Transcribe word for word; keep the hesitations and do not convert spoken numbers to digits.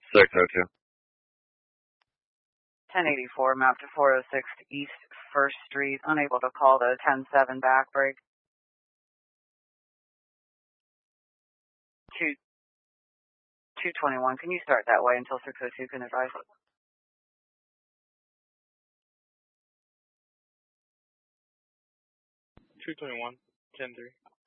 six oh two. ten eighty-four, map to four oh six East First Street, unable to call the ten seven back break. two twenty-one, can you start that way until six oh two can advise? two twenty-one, ten three.